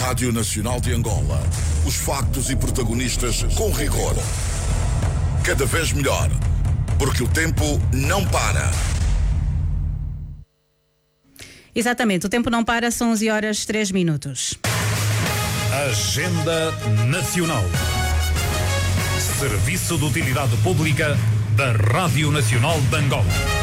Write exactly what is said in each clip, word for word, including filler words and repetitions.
Rádio Nacional de Angola. Os factos e protagonistas com rigor. Cada vez melhor, porque o tempo não para. Exatamente, o tempo não para, são onze horas três minutos. Agenda Nacional. Serviço de Utilidade Pública da Rádio Nacional de Angola.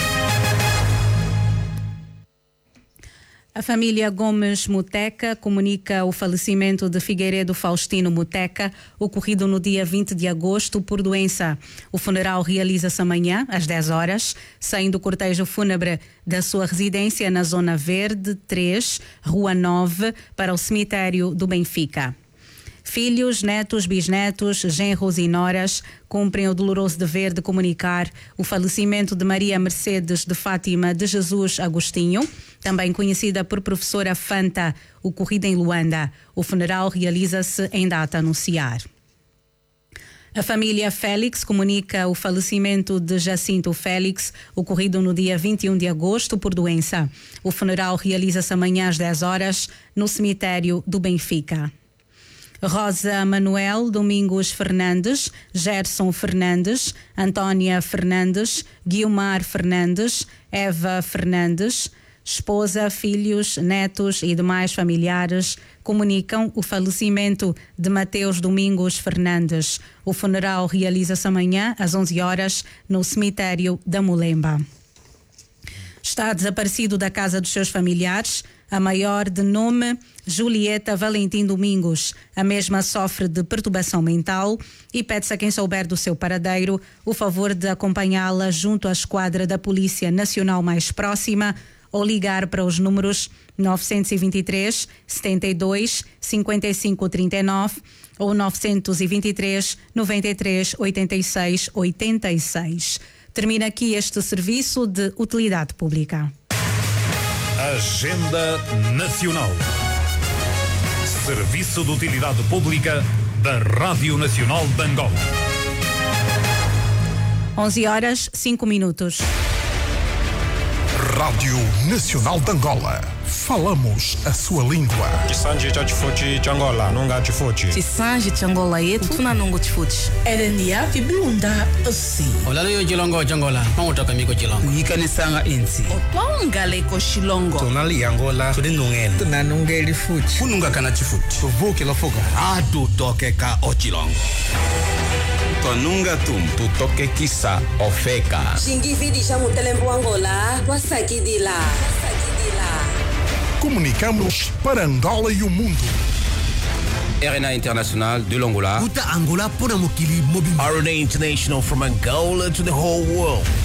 A família Gomes Muteca comunica o falecimento de Figueiredo Faustino Muteca, ocorrido no dia vinte de agosto por doença. O funeral realiza-se amanhã, às dez horas, saindo o cortejo fúnebre da sua residência na Zona Verde três, Rua nove, para o cemitério do Benfica. Filhos, netos, bisnetos, genros e noras cumprem o doloroso dever de comunicar o falecimento de Maria Mercedes de Fátima de Jesus Agostinho, também conhecida por professora Fanta, ocorrida em Luanda. O funeral realiza-se em data a anunciar. A família Félix comunica o falecimento de Jacinto Félix, ocorrido no dia vinte e um de agosto por doença. O funeral realiza-se amanhã às dez horas no cemitério do Benfica. Rosa Manuel Domingos Fernandes, Gerson Fernandes, Antônia Fernandes, Guilmar Fernandes, Eva Fernandes, esposa, filhos, netos e demais familiares comunicam o falecimento de Mateus Domingos Fernandes. O funeral realiza-se amanhã às onze horas no cemitério da Mulemba. Está desaparecido da casa dos seus familiares a maior de nome Julieta Valentim Domingos. A mesma sofre de perturbação mental e pede-se a quem souber do seu paradeiro o favor de acompanhá-la junto à esquadra da Polícia Nacional mais próxima ou ligar para os números novecentos e vinte e três, setenta e dois, cinquenta e cinco, trinta e nove ou novecentos e vinte e três, noventa e três, oitenta e seis, oitenta e seis. Termina aqui este serviço de utilidade pública. Agenda Nacional. Serviço de Utilidade Pública da Rádio Nacional de Angola. onze horas, cinco minutos. Rádio Nacional de Angola. Falamos a sua língua. Chisanji cha chifuchi cha Angola nunga chifuchi. Chisanji cha Angola yetu tuna nungu chifuchi. Erenia kiblunda osi. Olalo yo chilongo cha Angola mangutoka miko chilongo. Yikanisanga insi. Otwangale ko shilongo. Tunali Angola tudinungene. Tunanungeli fuchi. Kununga kana chifuchi. Tuvuke lafoka. Atu toke ka ochilongo. Tonunga tum tutoke kisa ofeka. Shingividi shamu telembo Angola wasakidila. Comunicamos para Angola e o mundo. R N A International de l'Angola. Uta Angola pona mokili mobile. R N A International from Angola to the whole world.